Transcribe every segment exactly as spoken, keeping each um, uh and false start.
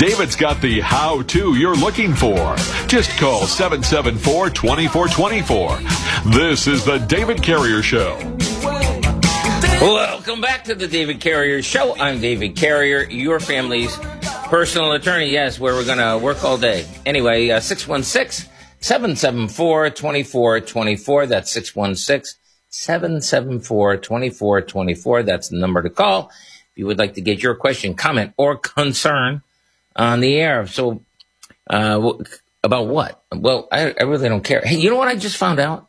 David's got the how-to you're looking for. Just call seven seven four, two four two four. This is the David Carrier Show. Welcome back to the David Carrier Show. I'm David Carrier, your family's personal attorney. Yes, where we're going to work all day. Anyway, uh, six one six, seven seven four, two four two four. That's six one six, seven seven four, two four two four. That's the number to call if you would like to get your question, comment, or concern on the air. So, uh, about what? Well, I, I really don't care. Hey, you know what I just found out?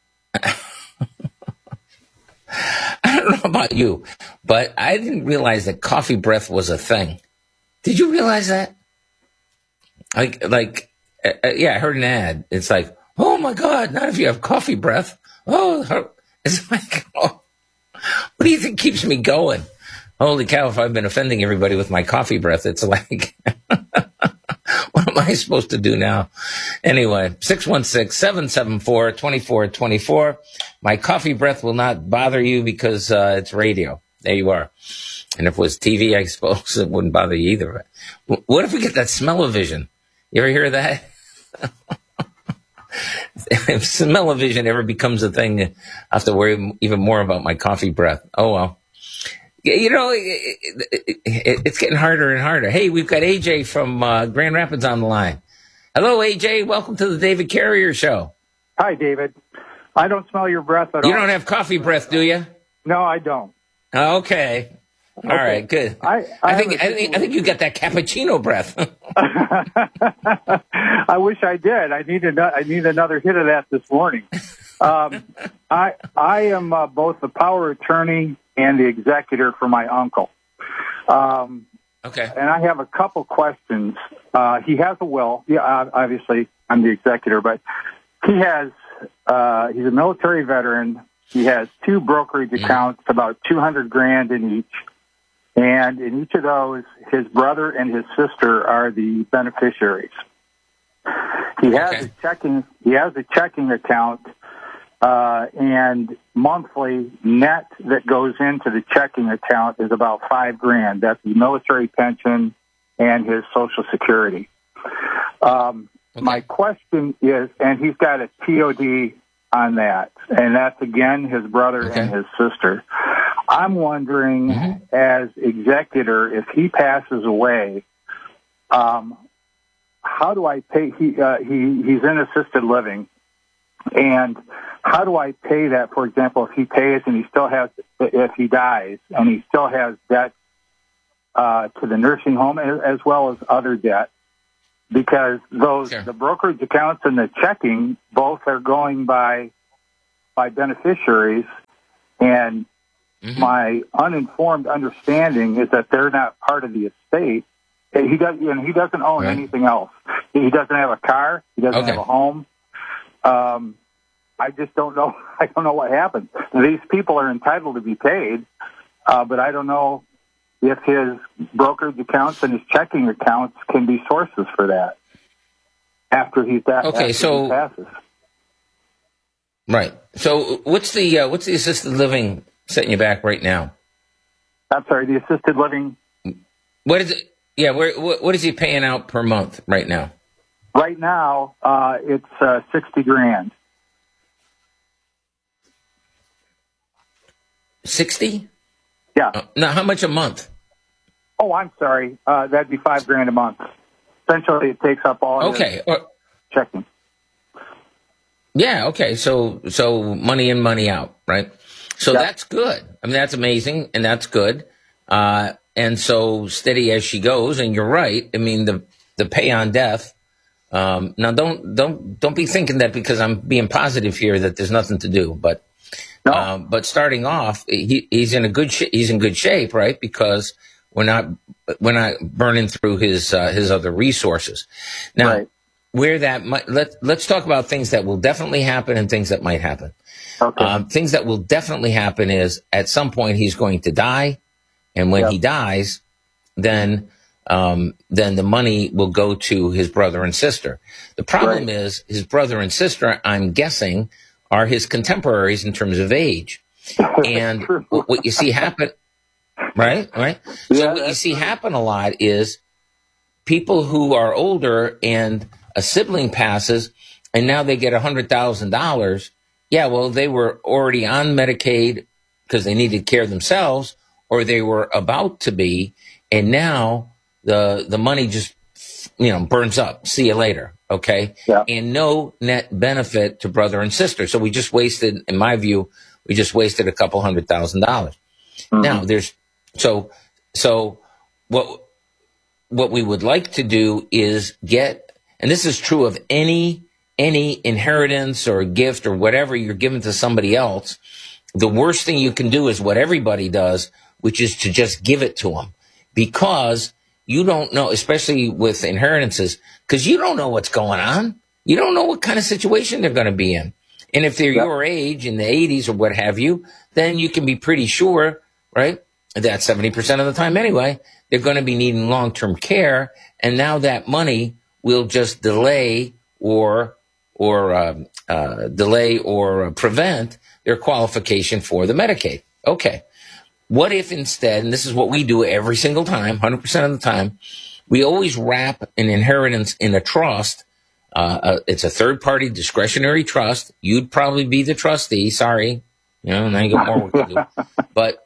I don't know about you, but I didn't realize that coffee breath was a thing. Did you realize that? Like, like, uh, yeah, I heard an ad. It's like, oh my God, not if you have coffee breath. Oh, it's like, oh, what do you think keeps me going? Holy cow, if I've been offending everybody with my coffee breath, it's like, what am I supposed to do now? Anyway, six one six, seven seven four, two four two four. My coffee breath will not bother you because uh, it's radio. There you are. And if it was T V, I suppose it wouldn't bother you either. What if we get that smell-o-vision? You ever hear of that? If smell-o-vision ever becomes a thing, I have to worry even more about my coffee breath. Oh, well. You know, it, it, it, it's getting harder and harder. Hey, we've got A J from uh, Grand Rapids on the line. Hello, A J. Welcome to the David Carrier Show. Hi, David. I don't smell your breath at all. You don't have coffee breath, do you? No, I don't. Okay. All okay. right, good. I, I, I think I think I think you got that cappuccino breath. I wish I did. I need a, I need another hit of that this morning. Um, I I am uh, both the power attorney and the executor for my uncle. Um, okay. And I have a couple questions. Uh, he has a will. Yeah, obviously I'm the executor, but he has. Uh, he's a military veteran. He has two brokerage accounts, about two hundred grand in each. And in each of those, his brother and his sister are the beneficiaries. He has okay. a checking. He has a checking account, uh, and monthly net that goes into the checking account is about five grand. That's his military pension and his Social Security. Um, okay. My question is, and he's got a T O D on that, and that's again his brother okay. and his sister. I'm wondering, mm-hmm. as executor, if he passes away, um, how do I pay? He uh, he he's in assisted living, and how do I pay that? For example, if he pays and he still has, if he dies and he still has debt uh, to the nursing home as well as other debt, because those sure. the brokerage accounts and the checking both are going by by beneficiaries, and mm-hmm. my uninformed understanding is that they're not part of the estate. He does, and he doesn't own right. anything else. He doesn't have a car. He doesn't okay. have a home. Um, I just don't know. I don't know what happened. These people are entitled to be paid, uh, but I don't know if his brokerage accounts and his checking accounts can be sources for that after he's that. Okay, after so he passes. Right. So what's the uh, what's the assisted living setting you back right now? I'm sorry, the assisted living. What is it? Yeah, where, what, what is he paying out per month right now? Right now, uh, it's uh, sixty grand. Sixty? Yeah. Uh, now, how much a month? Oh, I'm sorry. Uh, that'd be five grand a month. Essentially, it takes up all. Okay. Or, checking. Yeah. Okay. So, so money in, money out, right? So yep. that's good. I mean, that's amazing, and that's good. Uh, and so steady as she goes. And you're right. I mean, the the pay on death. Um, now, don't don't don't be thinking that because I'm being positive here that there's nothing to do. But no. um, but starting off, he, he's in a good sh- he's in good shape, right? Because we're not we're not burning through his uh, his other resources. Now, right. where that might, let let's talk about things that will definitely happen and things that might happen. Okay. Um, things that will definitely happen is at some point he's going to die. And when yep. he dies, then um, then the money will go to his brother and sister. The problem right. is his brother and sister, I'm guessing, are his contemporaries in terms of age. And what, what you see happen, right? Right? Yeah, so what you see happen a lot is people who are older and a sibling passes and now they get one hundred thousand dollars, yeah, well, they were already on Medicaid because they needed care themselves, or they were about to be, and now the the money just, you know, burns up. See you later, okay? Yeah. And no net benefit to brother and sister. So we just wasted, in my view, we just wasted a couple hundred thousand dollars. Mm-hmm. Now there's so so what what we would like to do is get, and this is true of any any inheritance or gift or whatever you're giving to somebody else. The worst thing you can do is what everybody does, which is to just give it to them, because you don't know, especially with inheritances, because you don't know what's going on. You don't know what kind of situation they're going to be in. And if they're yep. your age in the eighties or what have you, then you can be pretty sure, right, that seventy percent of the time anyway, they're going to be needing long-term care. And now that money will just delay or or uh, uh, delay or uh, prevent their qualification for the Medicaid. Okay. What if instead, and this is what we do every single time, one hundred percent of the time, we always wrap an inheritance in a trust. Uh, uh, it's a third-party discretionary trust. You'd probably be the trustee. Sorry. You know, now you got more work to do. But,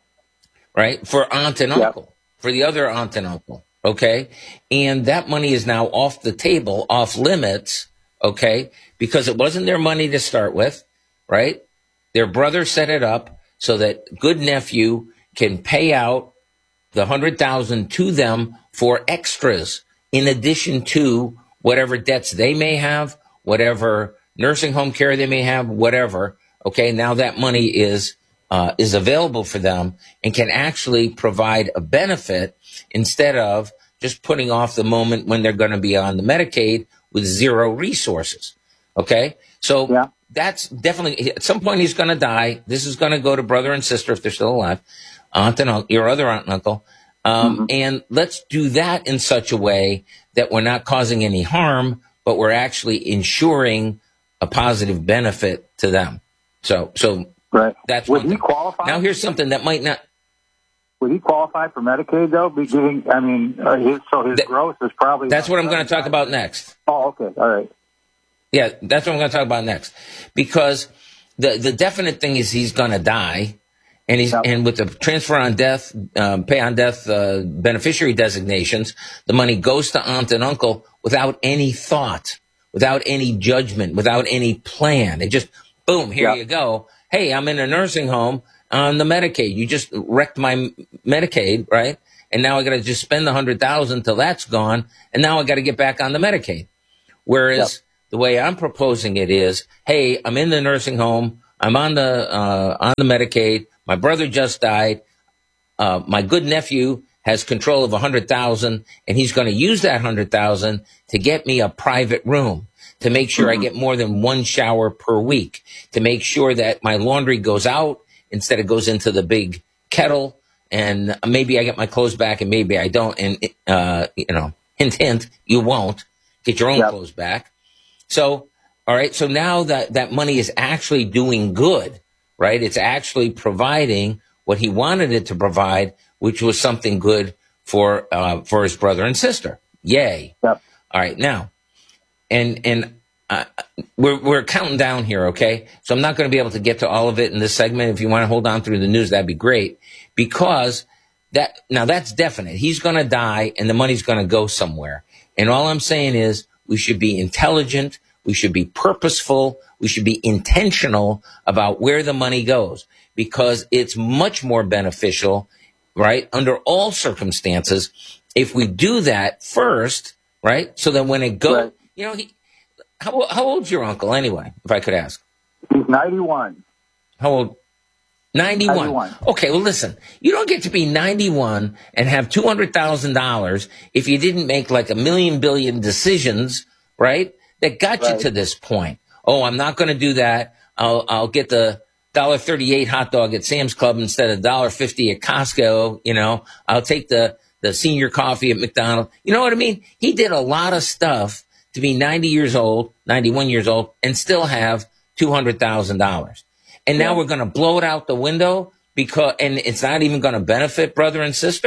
right, for aunt and uncle, yep. for the other aunt and uncle, okay? And that money is now off the table, off limits, okay, because it wasn't their money to start with, right? Their brother set it up so that good nephew can pay out the one hundred thousand dollars to them for extras in addition to whatever debts they may have, whatever nursing home care they may have, whatever. Okay, now that money is uh, is available for them and can actually provide a benefit instead of just putting off the moment when they're going to be on the Medicaid with zero resources. Okay, so yeah. That's definitely, at some point he's going to die. This is going to go to brother and sister if they're still alive, aunt and uncle, your other aunt and uncle. Um, mm-hmm. And let's do that in such a way that we're not causing any harm, but we're actually ensuring a positive benefit to them. So, so right. that's Would one he thing. qualify? Now here's something that might not. Would he qualify for Medicaid though? Be giving, I mean, uh, his, so his that, gross is probably. That's what I'm going to talk about next. Oh, okay. All right. Yeah, that's what I'm going to talk about next, because the the definite thing is he's going to die, and he's yep. and with the transfer on death, um, pay on death uh, beneficiary designations, the money goes to aunt and uncle without any thought, without any judgment, without any plan. It just boom, here yep. you go. Hey, I'm in a nursing home on the Medicaid. You just wrecked my Medicaid, right? And now I got to just spend the hundred thousand till that's gone, and now I got to get back on the Medicaid. Whereas yep. the way I'm proposing it is, hey, I'm in the nursing home. I'm on the uh, on the Medicaid. My brother just died. Uh, my good nephew has control of one hundred thousand dollars, and he's going to use that one hundred thousand dollars to get me a private room, to make sure mm-hmm. I get more than one shower per week, to make sure that my laundry goes out instead of goes into the big kettle, and maybe I get my clothes back and maybe I don't. And, uh, you know, hint, hint, you won't get your own yep. clothes back. So, all right. So now that that money is actually doing good, right? It's actually providing what he wanted it to provide, which was something good for, uh, for his brother and sister. Yay. Yep. All right. Now, and, and, uh, we're, we're counting down here. Okay. So I'm not going to be able to get to all of it in this segment. If you want to hold on through the news, that'd be great, because that, now that's definite. He's going to die and the money's going to go somewhere. And all I'm saying is, we should be intelligent. We should be purposeful. We should be intentional about where the money goes, because it's much more beneficial, right, under all circumstances, if we do that first, right, so that when it goes, right. you know, he, how, how old's your uncle anyway, if I could ask? He's ninety-one. How old? ninety-one. ninety-one. Okay, well, listen, you don't get to be ninety-one and have two hundred thousand dollars if you didn't make like a million billion decisions, right, that got right. you to this point. Oh, I'm not going to do that. I'll I'll get the one dollar thirty-eight hot dog at Sam's Club instead of one dollar fifty at Costco, you know. I'll take the, the senior coffee at McDonald's. You know what I mean? He did a lot of stuff to be ninety years old, ninety-one years old, and still have two hundred thousand dollars. And now we're going to blow it out the window because, and it's not even going to benefit brother and sister.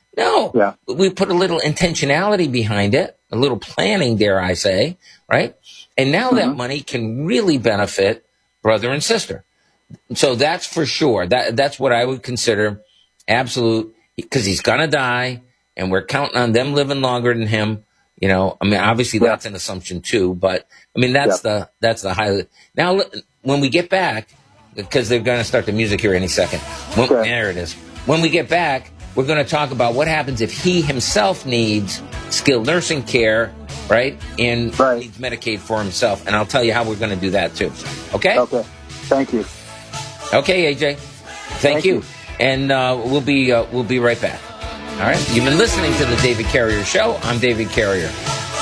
No, Yeah. we put a little intentionality behind it, a little planning, dare I say, right? And now mm-hmm. that money can really benefit brother and sister. So that's for sure. That that's what I would consider absolute, because he's gonna die, and we're counting on them living longer than him. You know, I mean, obviously yeah. that's an assumption too, but I mean that's yeah. the that's the highlight. Now, when we get back, because they're going to start the music here any second. When, okay. There it is. When we get back, we're going to talk about what happens if he himself needs skilled nursing care, right? And right. needs Medicaid for himself. And I'll tell you how we're going to do that too. Okay? Okay. Thank you. Okay, A J. Thank, Thank you. you. And uh, we'll be uh, we'll be right back. All right? You've been listening to the David Carrier Show. I'm David Carrier.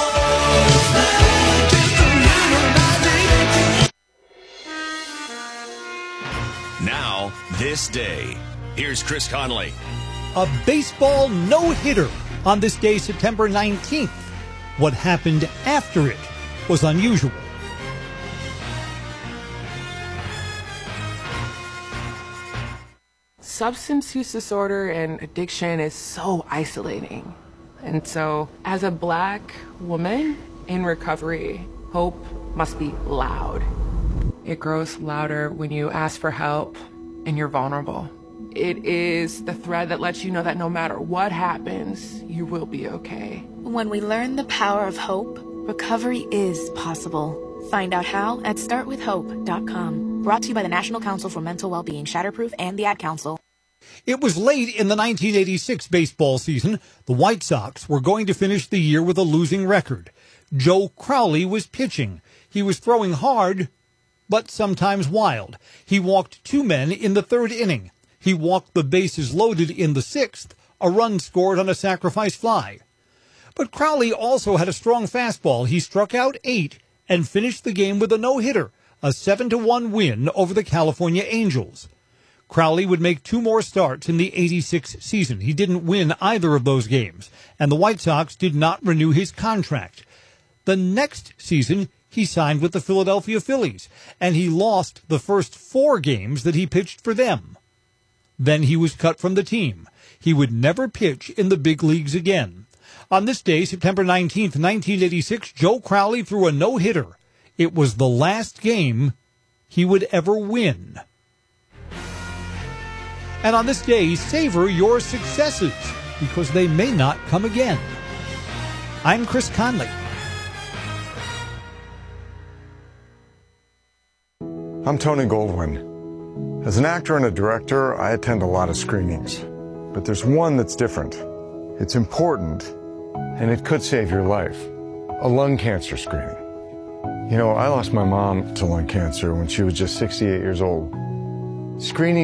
Now, this day. Here's Chris Conley. A baseball no-hitter on this day, September nineteenth. What happened after it was unusual. Substance use disorder and addiction is so isolating. And so, as a Black woman in recovery, hope must be loud. It grows louder when you ask for help and you're vulnerable. It is the thread that lets you know that no matter what happens, you will be okay. When we learn the power of hope, recovery is possible. Find out how at start with hope dot com. Brought to you by the National Council for Mental Wellbeing, Shatterproof, and the Ad Council. It was late in the nineteen eighty-six baseball season. The White Sox were going to finish the year with a losing record. Joe Crowley was pitching. He was throwing hard, but sometimes wild. He walked two men in the third inning. He walked the bases loaded in the sixth, a run scored on a sacrifice fly. But Crowley also had a strong fastball. He struck out eight and finished the game with a no-hitter, a seven to one win over the California Angels. Crowley would make two more starts in the eighty-six season. He didn't win either of those games, and the White Sox did not renew his contract. The next season, he signed with the Philadelphia Phillies, and he lost the first four games that he pitched for them. Then he was cut from the team. He would never pitch in the big leagues again. On this day, September nineteenth, nineteen eighty-six, Joe Crowley threw a no-hitter. It was the last game he would ever win. And on this day, savor your successes, because they may not come again. I'm Chris Conley. I'm Tony Goldwyn. As an actor and a director, I attend a lot of screenings. But there's one that's different. It's important, and it could save your life. A lung cancer screening. You know, I lost my mom to lung cancer when she was just sixty-eight years old. Screening